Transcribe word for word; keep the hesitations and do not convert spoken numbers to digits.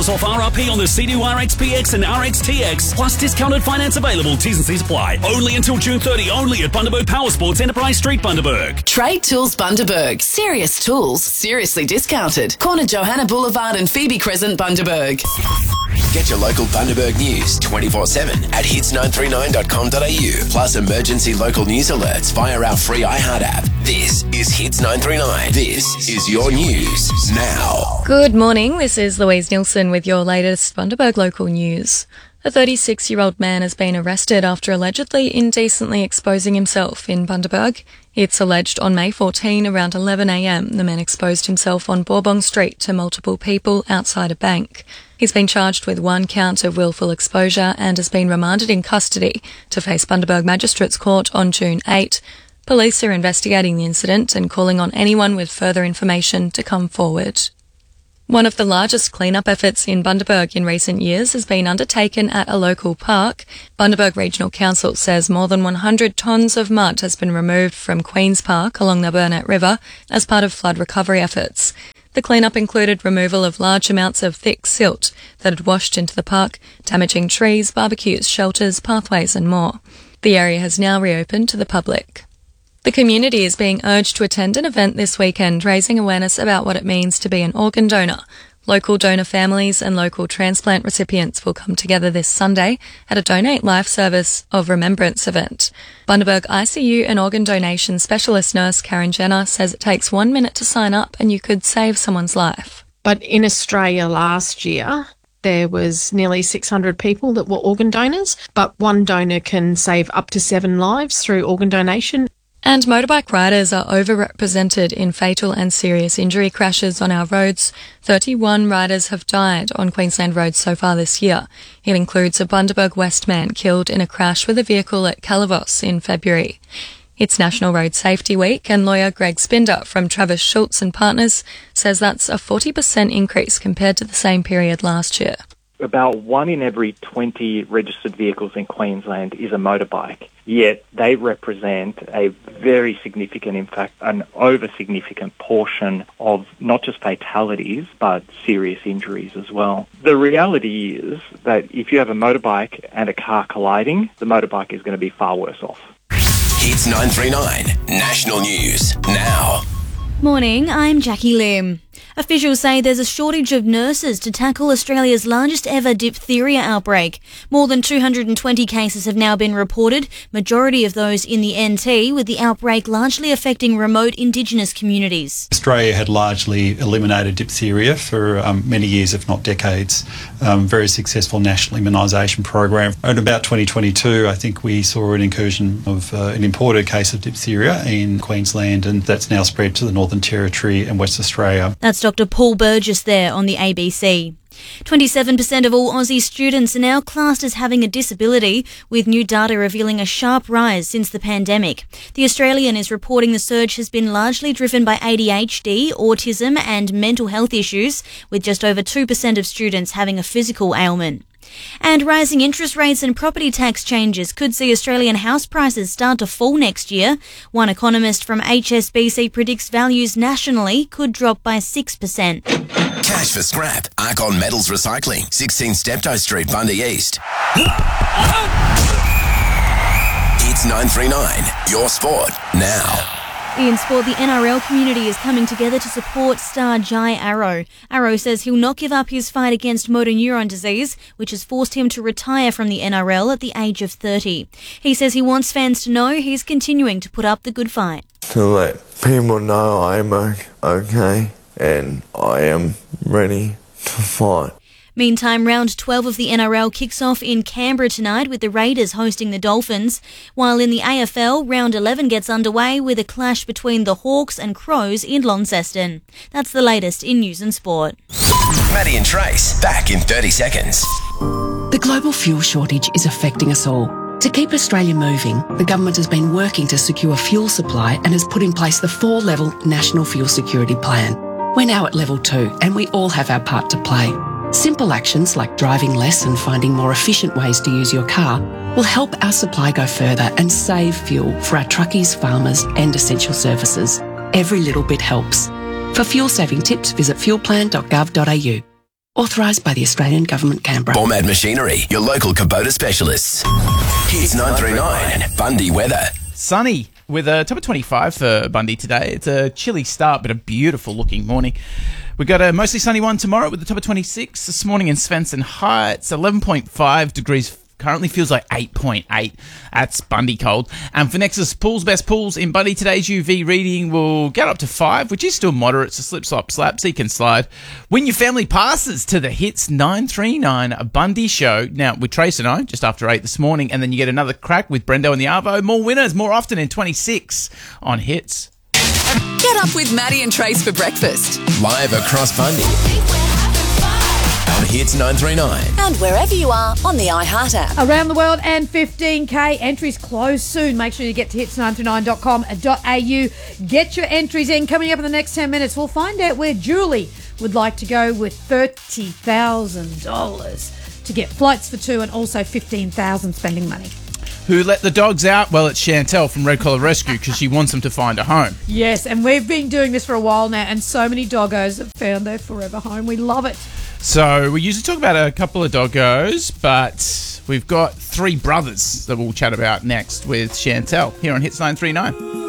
dollars off R R P on the Sea-Doo R X P X and R X T X, plus discounted finance available. T's and C's apply. Only until June thirtieth, only at Bundaberg Power Sports Enterprise Street, Bundaberg. Trade Tools Bundaberg. Serious tools, seriously discounted. Corner Johanna Boulevard and Phoebe Crescent, Bundaberg. Get your local Bundaberg news twenty-four seven at hits nine three nine dot com dot a u, plus emergency local news alerts via our free iHeart app. This is Hits nine three nine. This is your news now. Good morning, this is Louise Nielsen with your latest Bundaberg local news. A thirty-six-year-old man has been arrested after allegedly indecently exposing himself in Bundaberg. It's alleged on May fourteenth around eleven a m the man exposed himself on Bourbon Street to multiple people outside a bank. He's been charged with one count of willful exposure and has been remanded in custody to face Bundaberg Magistrates Court on June eighth. Police are investigating the incident and calling on anyone with further information to come forward. One of the largest clean-up efforts in Bundaberg in recent years has been undertaken at a local park. Bundaberg Regional Council says more than one hundred tonnes of mud has been removed from Queen's Park along the Burnett River as part of flood recovery efforts. The clean-up included removal of large amounts of thick silt that had washed into the park, damaging trees, barbecues, shelters, pathways and more. The area has now reopened to the public. The community is being urged to attend an event this weekend raising awareness about what it means to be an organ donor. Local donor families and local transplant recipients will come together this Sunday at a Donate Life Service of Remembrance event. Bundaberg I C U and organ donation specialist nurse Karen Jenner says it takes one minute to sign up and you could save someone's life. But in Australia last year, there was nearly six hundred people that were organ donors, but one donor can save up to seven lives through organ donation. And motorbike riders are overrepresented in fatal and serious injury crashes on our roads. thirty-one riders have died on Queensland roads so far this year. It includes a Bundaberg West man killed in a crash with a vehicle at Calavos in February. It's National Road Safety Week, and lawyer Greg Spinder from Travis Schultz and Partners says that's a forty percent increase compared to the same period last year. About one in every twenty registered vehicles in Queensland is a motorbike, yet they represent a very significant, in fact, an over-significant portion of not just fatalities, but serious injuries as well. The reality is that if you have a motorbike and a car colliding, the motorbike is going to be far worse off. Hits nine three nine, National News Now. Morning, I'm Jackie Lim. Officials say there's a shortage of nurses to tackle Australia's largest ever diphtheria outbreak. More than two hundred twenty cases have now been reported, majority of those in the N T, with the outbreak largely affecting remote Indigenous communities. Australia had largely eliminated diphtheria for um, many years, if not decades. Um, very successful national immunisation program. In about twenty twenty-two, I think we saw an incursion of uh, an imported case of diphtheria in Queensland, and that's now spread to the Northern Territory and West Australia. That's Doctor Paul Burgess there on the A B C. twenty-seven percent of all Aussie students are now classed as having a disability, with new data revealing a sharp rise since the pandemic. The Australian is reporting the surge has been largely driven by A D H D, autism and mental health issues, with just over two percent of students having a physical ailment. And rising interest rates and property tax changes could see Australian house prices start to fall next year. One economist from H S B C predicts values nationally could drop by six percent. Cash for scrap. Arcon Metals Recycling, sixteen Steptoe Street, Bundy East. Hits nine three nine, your sport now. In sport, the N R L community is coming together to support star Jai Arrow. Arrow says he'll not give up his fight against motor neuron disease, which has forced him to retire from the N R L at the age of thirty. He says he wants fans to know he's continuing to put up the good fight. To let people know I'm okay and I am ready to fight. Meantime, round twelve of the N R L kicks off in Canberra tonight with the Raiders hosting the Dolphins, while in the A F L, round eleven gets underway with a clash between the Hawks and Crows in Launceston. That's the latest in news and sport. Maddie and Trace, back in thirty seconds. The global fuel shortage is affecting us all. To keep Australia moving, the government has been working to secure fuel supply and has put in place the four-level National Fuel Security Plan. We're now at level two and we all have our part to play. Simple actions like driving less and finding more efficient ways to use your car will help our supply go further and save fuel for our truckies, farmers and essential services. Every little bit helps. For fuel saving tips, visit fuel plan dot gov dot a u. Authorised by the Australian Government, Canberra. Bormad Machinery, your local Kubota specialists. Hits nine three nine, Bundy weather. Sunny with a top of twenty-five for Bundy today. It's a chilly start, but a beautiful looking morning. We've got a mostly sunny one tomorrow with the top of twenty-six. This morning in Svensson Heights, eleven point five degrees. Currently feels like eight point eight. That's Bundy cold. And for Nexus Pools, best pools in Bundy, today's U V reading will get up to five, which is still moderate. It's a slip, slop, slap, so you can slide. Win your family passes to the Hits nine three nine Bundy show. Now, with Trace and I, just after eight this morning, and then you get another crack with Brendo and the Arvo. More winners, more often in twenty-six on Hits. Get up with Maddie and Trace for breakfast. Live across Bundy. On Hits nine three nine. And wherever you are on the iHeart app. Around the world and fifteen K entries close soon. Make sure you get to hits nine three nine dot com dot a u. Get your entries in. Coming up in the next ten minutes, we'll find out where Julie would like to go with thirty thousand dollars to get flights for two and also fifteen thousand dollars spending money. Who let the dogs out? Well, it's Chantel from Red Collar Rescue because she wants them to find a home. Yes, and we've been doing this for a while now, and so many doggos have found their forever home. We love it. So we usually talk about a couple of doggos, but we've got three brothers that we'll chat about next with Chantel here on Hits nine three nine.